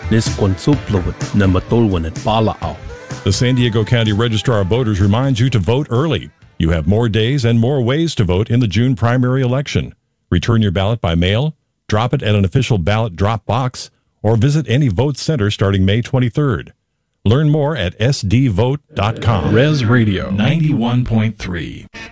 Nisquansuplawit na matulwan at palaaw. The San Diego County Registrar of Voters reminds you to vote early. You have more days and more ways to vote in the June primary election. Return your ballot by mail, drop it at an official ballot drop box, or visit any vote center starting May 23rd. Learn more at sdvote.com. Res Radio 91.3.